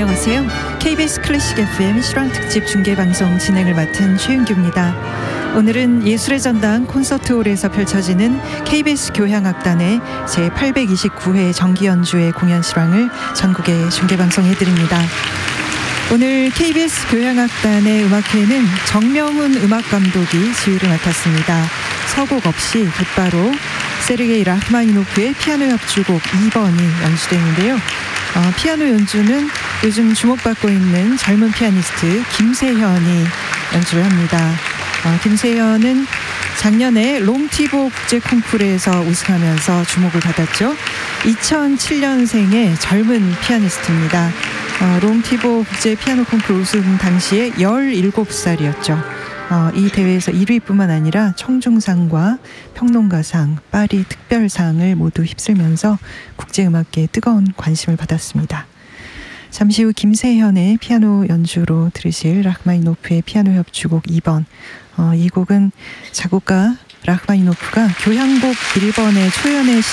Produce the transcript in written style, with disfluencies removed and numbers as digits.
안녕하세요. KBS 클래식 FM 실황특집 중계방송 진행을 맡은 최윤규입니다. 오늘은 예술의 전당 콘서트홀에서 펼쳐지는 KBS 교향악단의 제829회 정기연주회 공연 실황을 전국에 중계방송해드립니다. 오늘 KBS 교향악단의 음악회는 정명훈 음악감독이 지휘를 맡았습니다. 서곡 없이 곧바로 세르게이 라흐마니노프의 피아노 협주곡 2번이 연주되는데요. 피아노 연주는 요즘 주목받고 있는 젊은 피아니스트 김세현이 연주를 합니다. 김세현은 작년에 롱티보 국제 콩쿠르에서 우승하면서 주목을 받았죠. 2007년생의 젊은 피아니스트입니다. 롱티보 국제 피아노 콩쿠르 우승 당시에 17살이었죠. 이 대회에서 1위뿐만 아니라 청중상과 평론가상, 파리 특별상을 모두 휩쓸면서 국제음악계에 뜨거운 관심을 받았습니다. 잠시 후 김세현의 피아노 연주로 들으실 라흐마니노프의 피아노 협주곡 2번. 이 곡은 작곡가 라흐마니노프가 교향곡 1번의 초연의